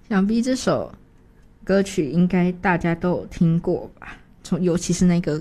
想必这首歌曲应该大家都有听过吧，尤其是那个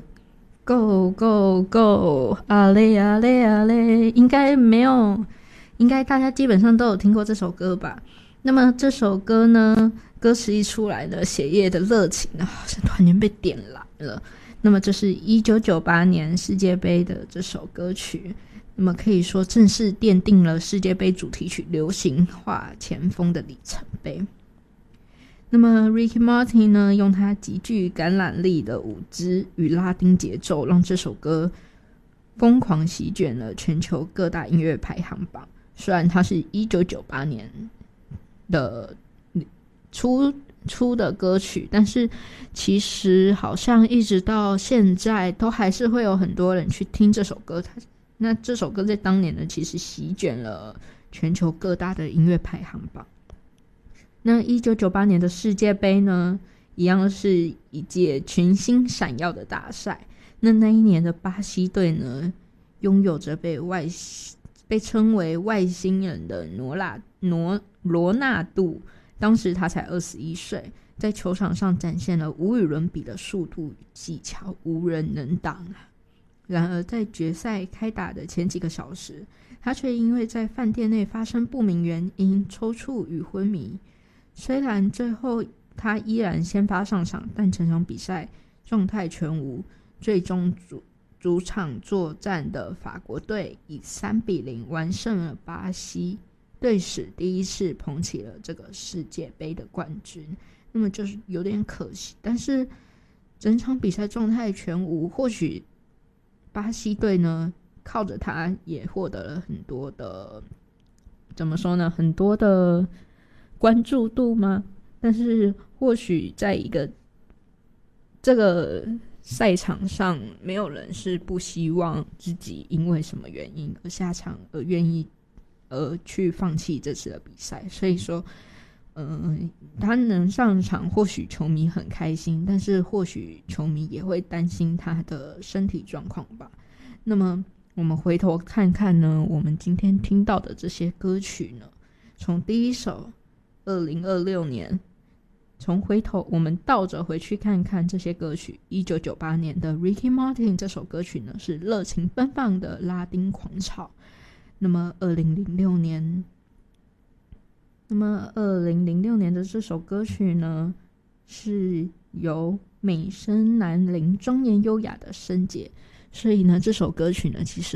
Go Go Go 啊嘞啊嘞啊嘞，应该没有，应该大家基本上都有听过这首歌吧。那么这首歌呢，歌词一出来呢，血液的热情呢好像突然间被点燃了。那么这是1998年世界杯的这首歌曲，那么可以说正式奠定了世界杯主题曲流行化前锋的里程碑。那么 Ricky Martin 呢，用他极具感染力的舞姿与拉丁节奏，让这首歌疯狂席卷了全球各大音乐排行榜。虽然它是1998年的出的歌曲，但是其实好像一直到现在都还是会有很多人去听这首歌。那这首歌在当年呢，其实席卷了全球各大的音乐排行榜。那1998年的世界杯呢，一样是一届群星闪耀的大赛。那一年的巴西队呢，拥有着被称为外星人的罗纳度，当时他才21岁，在球场上展现了无与伦比的速度与技巧，无人能挡。然而在决赛开打的前几个小时，他却因为在饭店内发生不明原因抽搐与昏迷。虽然最后他依然先发上场，但整场比赛状态全无，最终主场作战的法国队以3-0完胜了巴西，队史第一次捧起了这个世界杯的冠军。那么就是有点可惜，但是整场比赛状态全无，或许巴西队呢靠着他也获得了很多的，怎么说呢，很多的关注度吗？但是或许在这个赛场上，没有人是不希望自己因为什么原因而下场，而愿意去放弃这次的比赛。所以说他能上场，或许球迷很开心，但是或许球迷也会担心他的身体状况吧。那么我们回头看看呢，我们今天听到的这些歌曲呢，从第一首2026年，我们倒着回去看看这些歌曲。1998年的 Ricky Martin 这首歌曲呢，是热情奔放的拉丁狂潮。那么2006年的这首歌曲呢，是由美声男伶庄严优雅的声姐，所以呢这首歌曲呢其实